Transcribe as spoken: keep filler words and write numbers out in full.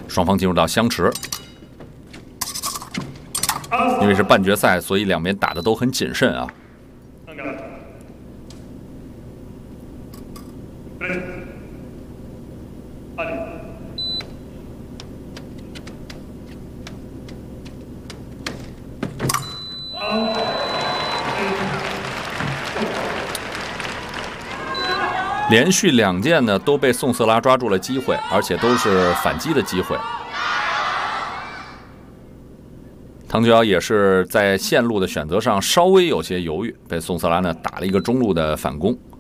双方进入到相持。因为是半决赛，所以两边打的都很谨慎啊。连续两件呢都被宋瑟拉抓住了机会，而且都是反击的机会。唐九瑶也是在线路的选择上稍微有些犹豫，被宋瑟拉呢打了一个中路的反攻。